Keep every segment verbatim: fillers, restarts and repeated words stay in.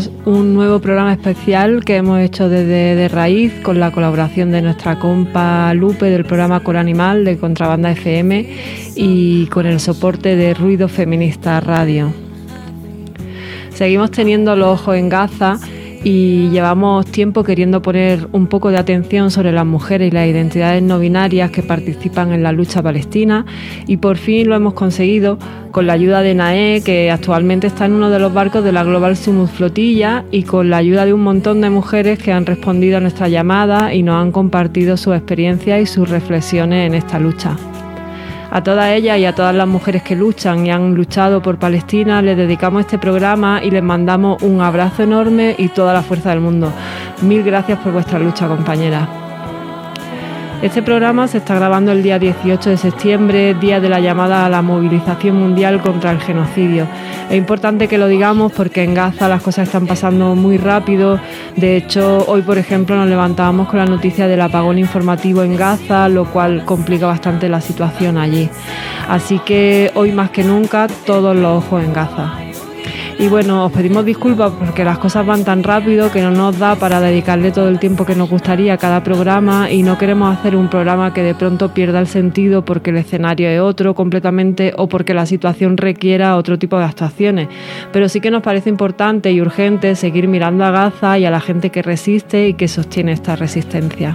comenzamos un nuevo programa especial que hemos hecho desde De Raíz con la colaboración de nuestra compa Lupe del programa Coro Animal de Contrabanda F M y con el soporte de Ruido Feminista Radio. Seguimos teniendo los ojos en Gaza y llevamos tiempo queriendo poner un poco de atención sobre las mujeres y las identidades no binarias que participan en la lucha palestina, y por fin lo hemos conseguido con la ayuda de Nae, que actualmente está en uno de los barcos de la Global Sumut Flotilla, y con la ayuda de un montón de mujeres que han respondido a nuestra llamada y nos han compartido sus experiencias y sus reflexiones en esta lucha. A todas ellas y a todas las mujeres que luchan y han luchado por Palestina les dedicamos este programa y les mandamos un abrazo enorme y toda la fuerza del mundo. Mil gracias por vuestra lucha, compañeras. Este programa se está grabando el día dieciocho de septiembre, día de la llamada a la movilización mundial contra el genocidio. Es importante que lo digamos porque en Gaza las cosas están pasando muy rápido. De hecho, hoy, por ejemplo, nos levantábamos con la noticia del apagón informativo en Gaza, lo cual complica bastante la situación allí. Así que hoy más que nunca, todos los ojos en Gaza. Y bueno, os pedimos disculpas porque las cosas van tan rápido que no nos da para dedicarle todo el tiempo que nos gustaría a cada programa, y no queremos hacer un programa que de pronto pierda el sentido porque el escenario es otro completamente o porque la situación requiera otro tipo de actuaciones. Pero sí que nos parece importante y urgente seguir mirando a Gaza y a la gente que resiste y que sostiene esta resistencia.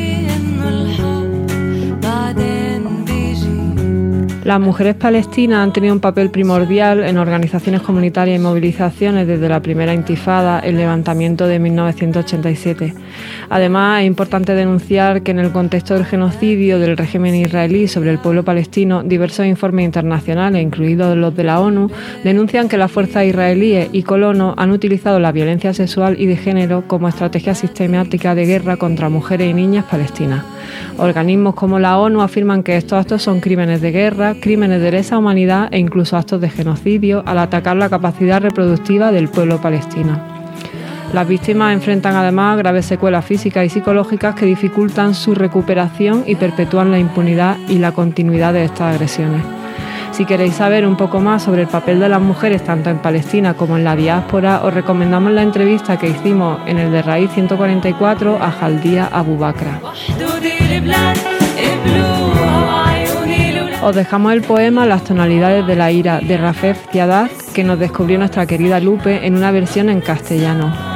Las mujeres palestinas han tenido un papel primordial en organizaciones comunitarias y movilizaciones desde la primera intifada, el levantamiento de mil novecientos ochenta y siete. Además, es importante denunciar que en el contexto del genocidio del régimen israelí sobre el pueblo palestino, diversos informes internacionales, incluidos los de la ONU, denuncian que las fuerzas israelíes y colonos han utilizado la violencia sexual y de género como estrategia sistemática de guerra contra mujeres y niñas palestinas. Organismos como la ONU afirman que estos actos son crímenes de guerra, crímenes de lesa humanidad e incluso actos de genocidio al atacar la capacidad reproductiva del pueblo palestino. Las víctimas enfrentan además graves secuelas físicas y psicológicas que dificultan su recuperación y perpetúan la impunidad y la continuidad de estas agresiones. Si queréis saber un poco más sobre el papel de las mujeres tanto en Palestina como en la diáspora, os recomendamos la entrevista que hicimos en el De Raíz ciento cuarenta y cuatro a Jaldia Abu Bakra. Os dejamos el poema Las tonalidades de la ira de Rafef Ziadat, que nos descubrió nuestra querida Lupe en una versión en castellano.